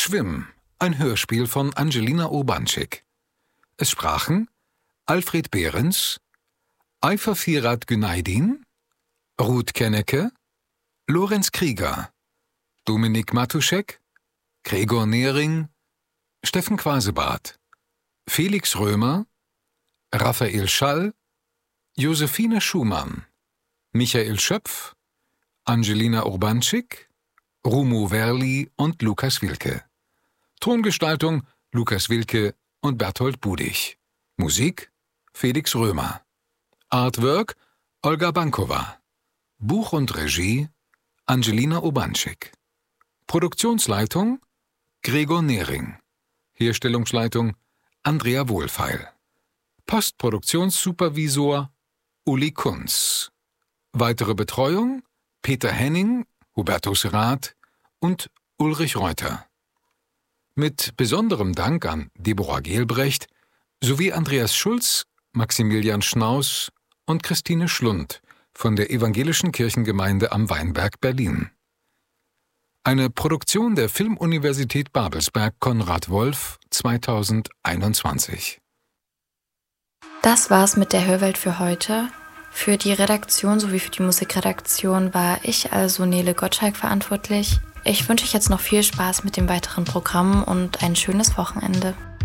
Schwimm, ein Hörspiel von Angelina Urbanczyk. Es sprachen Alfred Behrens, Ayfer Firat Günaydin, Ruth Kennecke, Lorenz Krieger, Dominik Matuschek, Gregor Nehring, Steffen Quasebart, Felix Römer, Raphael Schall, Josephine Schumann, Michael Schöpf, Angelina Urbanczyk, Rumo Werli und Lukas Wilke. Tongestaltung Lukas Wilke und Berthold Budig. Musik Felix Römer. Artwork Olga Bankova. Buch und Regie Angelina Urbanczyk. Produktionsleitung Gregor Nehring. Herstellungsleitung Andrea Wohlfeil. Postproduktionssupervisor Uli Kunz. Weitere Betreuung Peter Henning, Hubertus Rath und Ulrich Reuter. Mit besonderem Dank an Deborah Gelbrecht sowie Andreas Schulz, Maximilian Schnaus und Christine Schlund von der Evangelischen Kirchengemeinde am Weinberg Berlin. Eine Produktion der Filmuniversität Babelsberg Konrad Wolf 2021. Das war's mit der Hörwelt für heute. Für die Redaktion sowie für die Musikredaktion war ich, also Nele Gottschalk, verantwortlich. Ich wünsche euch jetzt noch viel Spaß mit dem weiteren Programm und ein schönes Wochenende.